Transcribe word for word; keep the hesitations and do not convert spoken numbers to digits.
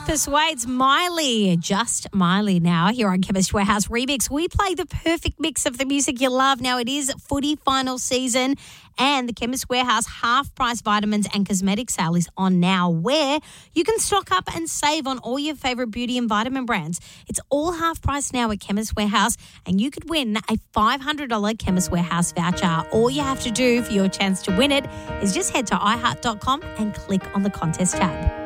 Persuades Miley, just Miley now here on Chemist Warehouse Remix. We play the perfect mix of the music you love. Now it is footy final season and the Chemist Warehouse half-price vitamins and cosmetic sale is on now where you can stock up and save on all your favourite beauty and vitamin brands. It's all half-price now at Chemist Warehouse and you could win a five hundred dollars Chemist Warehouse voucher. All you have to do for your chance to win it is just head to i heart dot com and click on the contest tab.